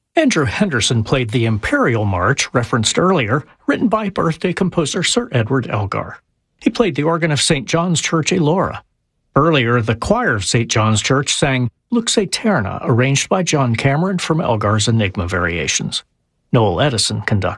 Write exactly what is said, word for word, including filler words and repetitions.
Andrew Henderson played the Imperial March, referenced earlier, written by birthday composer Sir Edward Elgar. He played the organ of Saint John's Church, Elora. Earlier, the choir of Saint John's Church sang Lux Aeterna, arranged by John Cameron from Elgar's Enigma Variations. Noel Edison conducted.